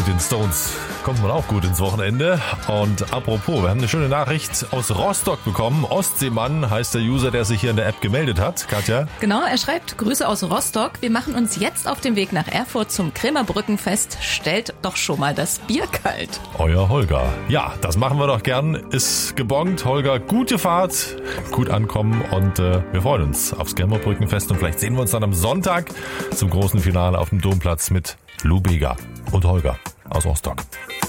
mit den Stones kommt man auch gut ins Wochenende. Und apropos, wir haben eine schöne Nachricht aus Rostock bekommen. Ostseemann heißt der User, der sich hier in der App gemeldet hat. Katja? Genau, er schreibt, Grüße aus Rostock. Wir machen uns jetzt auf den Weg nach Erfurt zum Krämer Brückenfest. Stellt doch schon mal das Bier kalt. Euer Holger. Ja, das machen wir doch gern. Ist gebongt. Holger, gute Fahrt, gut ankommen und wir freuen uns aufs Krämer Brückenfest. Und vielleicht sehen wir uns dann am Sonntag zum großen Finale auf dem Domplatz mit Lou Bega und Holger aus Rostock.